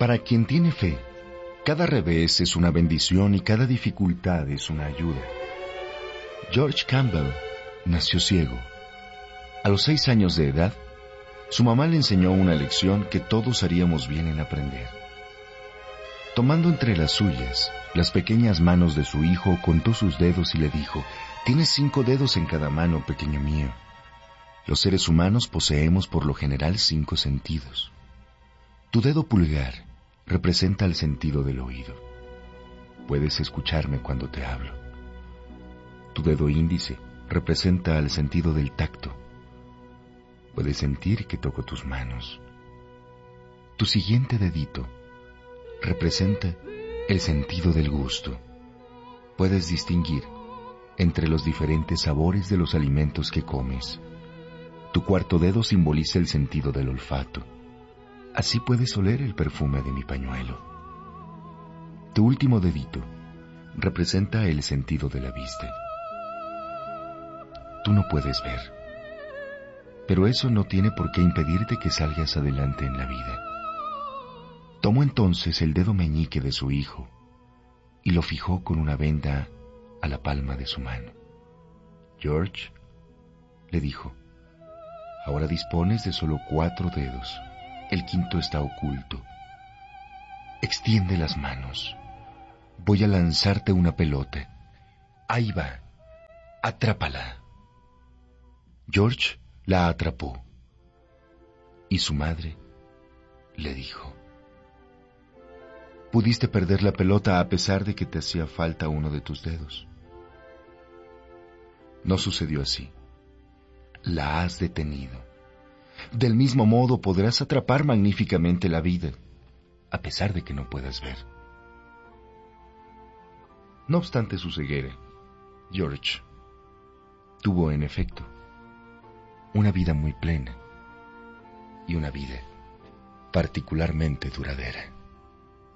Para quien tiene fe, cada revés es una bendición y cada dificultad es una ayuda. George Campbell nació ciego. A los 6 años de edad, su mamá le enseñó una lección que todos haríamos bien en aprender. Tomando entre las suyas las pequeñas manos de su hijo, contó sus dedos y le dijo: «Tienes 5 dedos en cada mano, pequeño mío. Los seres humanos poseemos por lo general 5 sentidos. Tu dedo pulgar representa el sentido del oído. Puedes escucharme cuando te hablo. Tu dedo índice representa el sentido del tacto. Puedes sentir que toco tus manos. Tu siguiente dedito representa el sentido del gusto. Puedes distinguir entre los diferentes sabores de los alimentos que comes. Tu cuarto dedo simboliza el sentido del olfato. Así puedes oler el perfume de mi pañuelo. Tu último dedito representa el sentido de la vista. Tú no puedes ver, pero eso no tiene por qué impedirte que salgas adelante en la vida». Tomó entonces el dedo meñique de su hijo y lo fijó con una venda a la palma de su mano. «George», le dijo, «ahora dispones de solo 4 dedos. El quinto está oculto. Extiende las manos. Voy a lanzarte una pelota. Ahí va. Atrápala». George la atrapó y su madre le dijo: «Pudiste perder la pelota a pesar de que te hacía falta uno de tus dedos». No sucedió así. La has detenido. Del mismo modo podrás atrapar magníficamente la vida, a pesar de que no puedas ver. No obstante su ceguera, George tuvo en efecto una vida muy plena y una vida particularmente duradera.